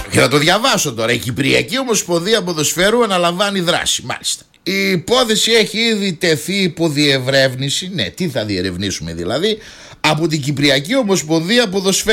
Και θα το διαβάσω τώρα. Η Κυπριακή Ομοσπονδία Ποδοσφαίρου αναλαμβάνει δράση. Μάλιστα. Η υπόθεση έχει ήδη τεθεί υπό διερεύνηση. Ναι, τι θα διερευνήσουμε δηλαδή? Από την Κυπριακή Ομοσπονδία Ποδοσφαίρου.